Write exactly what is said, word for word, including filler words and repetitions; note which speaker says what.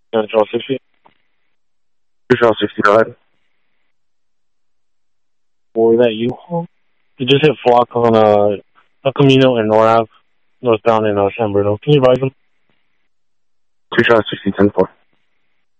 Speaker 1: Control sixty. Control sixty, go ahead. Was that you? You just hit Flock on uh, El Camino and North Ave, northbound in uh, San Bruno. Can you advise them? Control sixty, ten four.